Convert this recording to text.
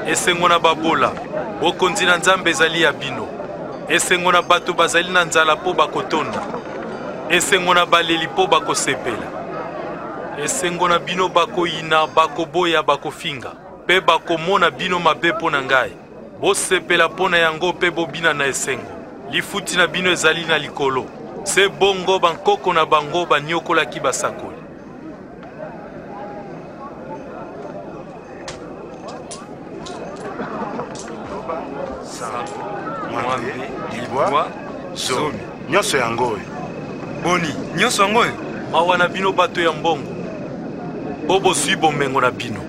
esengo na babola bokonzi na nzambe ezali ya bino. Esengo na bato bazali na nzala po bakotonda. Esengo na baleli po bakosepela. Esengo na bino bakoyina, bakoboya, bakofinga pe bakomona bino mabe po na ngai. Bosepela po na yango pe bobina na esengo. Lifuti na bino ezali na likolo. Se bongo bankoko na bango banyokolaki basakoli. Mwambe, libwa, zomi. Nyonso yango oyo. Boni, nyonso yango oyo. Mawa na bino bato ya mbongo. Po bosui bomengo na bino.